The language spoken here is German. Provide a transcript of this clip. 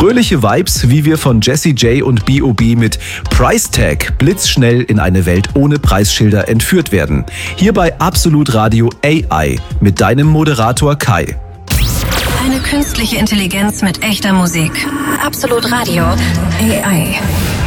Fröhliche Vibes, wie wir von Jessie J und B.O.B. mit Price Tag blitzschnell in eine Welt ohne Preisschilder entführt werden. Hier bei Absolut Radio AI mit deinem Moderator Kai. Eine künstliche Intelligenz mit echter Musik. Absolut Radio AI.